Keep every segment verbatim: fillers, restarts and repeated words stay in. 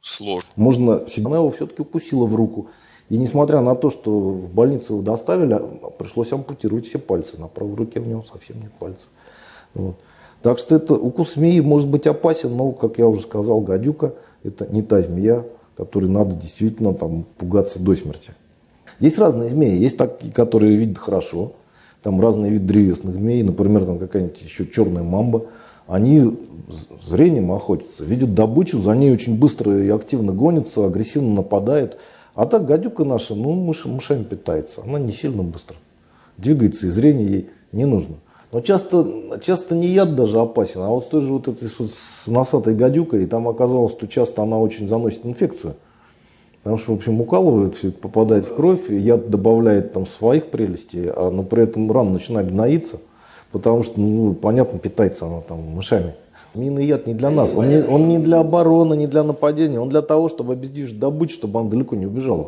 Сложно. Можно, она его все-таки укусила в руку. И несмотря на то, что в больницу его доставили, пришлось ампутировать все пальцы. На правой руке у него совсем нет пальцев. Вот. Так что это укус змеи может быть опасен, но, как я уже сказал, гадюка это не та змея, которой надо действительно там пугаться до смерти. Есть разные змеи, есть такие, которые видят хорошо, там разные виды древесных змей, например, там какая-нибудь еще черная мамба. Они зрением охотятся, видят добычу, за ней очень быстро и активно гонятся, агрессивно нападают. А так гадюка наша, ну, мыш, мышами питается, она не сильно быстро двигается, и зрение ей не нужно. Но часто, часто не яд даже опасен, а вот с той же вот этой с носатой гадюкой, и там оказалось, что часто она очень заносит инфекцию. Потому что, в общем, укалывают, все это попадает в кровь, и яд добавляет там своих прелестей, а, но при этом рана начинает гноиться, потому что, ну, понятно, питается она там мышами. Змеиный яд не для нас, он не, он не для обороны, не для нападения, он для того, чтобы обездвижить добычу, чтобы она далеко не убежала.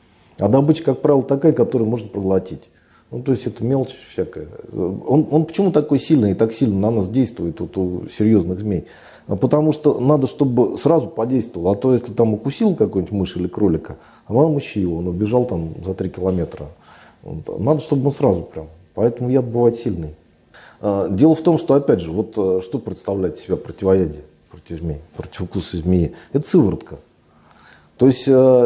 А добыча, как правило, такая, которую можно проглотить. Ну, то есть это мелочь всякая. Он, он почему такой сильный и так сильно на нас действует, вот, у серьезных змей? Потому что надо, чтобы сразу подействовал. А то, если там укусил какой-нибудь мышь или кролика, а потом ищи его, он убежал там за три километра. Вот. Надо, чтобы он сразу прям. Поэтому яд бывает сильный. Дело в том, что, опять же, вот что представляет из себя противоядие против змей, против укуса змеи? Это сыворотка. То есть,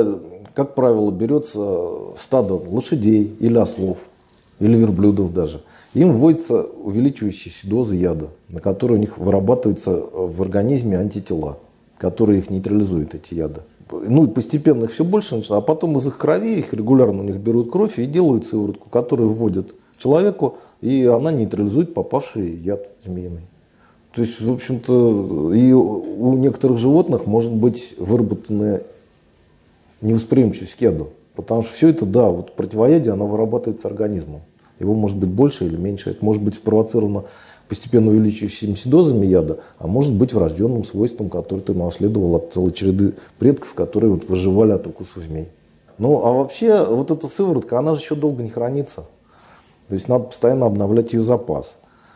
как правило, берется стадо лошадей или ослов, или верблюдов даже. Им вводятся увеличивающиеся дозы яда, на которые у них вырабатываются в организме антитела, которые их нейтрализуют, эти яды. Ну и постепенно их все больше начинает, а потом из их крови, их регулярно у них берут кровь и делают сыворотку, которую вводят человеку, и она нейтрализует попавший яд змеиный. То есть, в общем-то, и у некоторых животных может быть выработана невосприимчивость к яду. Потому что все это, да, вот противоядие, оно вырабатывается организмом. Его может быть больше или меньше. Это может быть спровоцировано постепенно увеличивающимися дозами яда, а может быть врожденным свойством, которое ты наследовал от целой череды предков, которые вот выживали от укусов змей. Ну, а вообще, вот эта сыворотка, она же еще долго не хранится. То есть надо постоянно обновлять ее запас.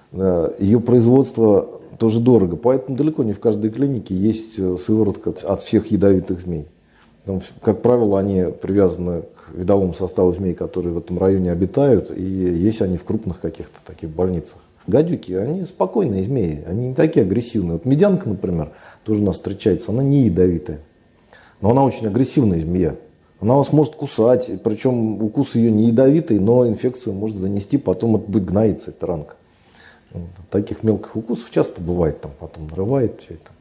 Ее производство тоже дорого, поэтому далеко не в каждой клинике есть сыворотка от всех ядовитых змей. Там, как правило, они привязаны к видовому составу змей, которые в этом районе обитают, и есть они в крупных каких-то таких больницах. Гадюки, они спокойные змеи, они не такие агрессивные. Вот медянка, например, тоже у нас встречается, она не ядовитая, но она очень агрессивная змея. Она вас может кусать, причем укус ее не ядовитый, но инфекцию может занести, потом это будет гноиться, эта ранка. Вот. Таких мелких укусов часто бывает, там потом нарывает все это.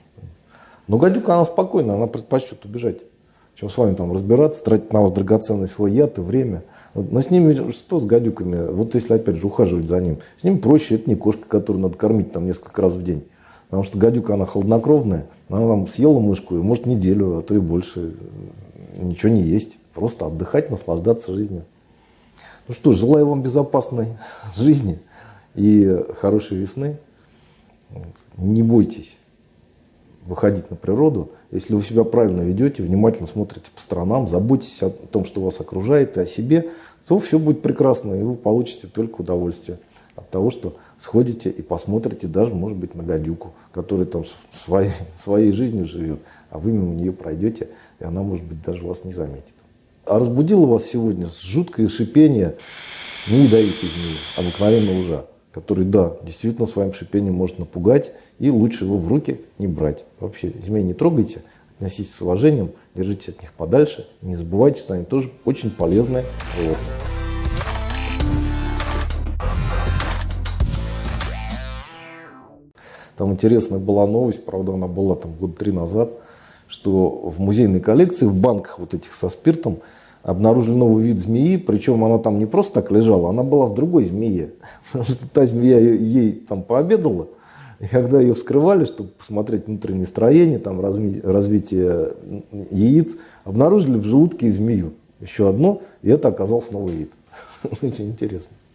Но гадюка, она спокойная, она предпочтет убежать, чем с вами там разбираться, тратить на вас драгоценный свой яд и время. Вот. Но с ними, что с гадюками, вот если опять же ухаживать за ним, с ним проще, это не кошка, которую надо кормить там несколько раз в день. Потому что гадюка, она холоднокровная, она там съела мышку, и может неделю, а то и больше ничего не есть. Просто отдыхать, наслаждаться жизнью. Ну что, желаю вам безопасной жизни и хорошей весны. Вот. Не бойтесь выходить на природу. Если вы себя правильно ведете, внимательно смотрите по сторонам, заботитесь о том, что вас окружает, и о себе, то все будет прекрасно, и вы получите только удовольствие от того, что сходите и посмотрите даже, может быть, на гадюку, которая там своей, своей жизнью живет, а вы мимо нее пройдете, и она, может быть, даже вас не заметит. А разбудила вас сегодня жуткое шипение не ядовитой змеи, а обыкновенного ужа, который, да, действительно своим шипением может напугать, и лучше его в руки не брать. Вообще, змей не трогайте, относитесь с уважением, держитесь от них подальше, и не забывайте, что они тоже очень полезные животные. Там интересная была новость, правда, она была там года три назад, что в музейной коллекции, в банках вот этих со спиртом, обнаружили новый вид змеи, причем она там не просто так лежала, она была в другой змее. Потому что та змея ей там пообедала, и когда ее вскрывали, чтобы посмотреть внутреннее строение, там, разви развитие яиц, обнаружили в желудке змею. Еще одно, и это оказался новый вид. Очень интересно.